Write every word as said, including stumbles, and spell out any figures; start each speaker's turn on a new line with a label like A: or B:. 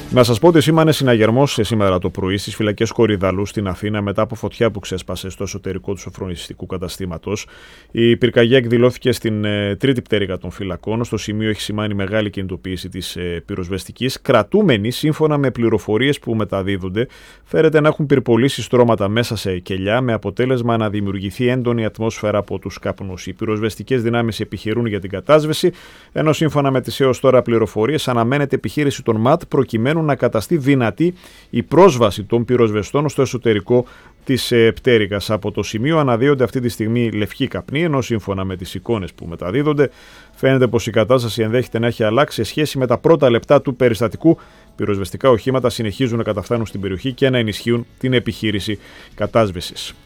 A: Να σας πω ότι σήμανε συναγερμός σήμερα το πρωί στις φυλακές Κορυδαλού στην Αθήνα μετά από φωτιά που ξέσπασε στο εσωτερικό του σοφρονιστικού καταστήματος. Η πυρκαγιά εκδηλώθηκε στην ε, τρίτη πτέρυγα των φυλακών. Στο σημείο έχει σημάνει μεγάλη κινητοποίηση της ε, πυροσβεστικής. Κρατούμενοι, σύμφωνα με πληροφορίες που μεταδίδονται, φέρεται να έχουν πυρπολίσει στρώματα μέσα σε κελιά, με αποτέλεσμα να δημιουργηθεί έντονη ατμόσφαιρα από τους καπνούς. Οι πυροσβεστικές δυνάμεις επιχειρούν για την κατάσβεση, ενώ σύμφωνα με τις έως τώρα πληροφορίες αναμένεται επιχείρηση των ΜΑΤ προκειμένου να καταστεί δυνατή η πρόσβαση των πυροσβεστών στο εσωτερικό της ε, πτέρυγας. Από το σημείο αναδύονται αυτή τη στιγμή λευκοί καπνοί, ενώ σύμφωνα με τις εικόνες που μεταδίδονται φαίνεται πως η κατάσταση ενδέχεται να έχει αλλάξει σε σχέση με τα πρώτα λεπτά του περιστατικού. Πυροσβεστικά οχήματα συνεχίζουν να καταφθάνουν στην περιοχή και να ενισχύουν την επιχείρηση κατάσβεσης.